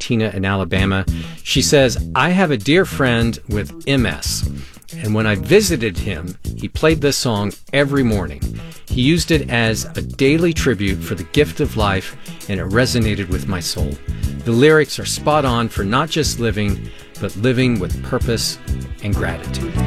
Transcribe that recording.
Tina in Alabama. She says, I have a dear friend with MS, and when I visited him, he played this song every morning. He used it as a daily tribute for the gift of life, and it resonated with my soul. The lyrics are spot on for not just living, but living with purpose and gratitude.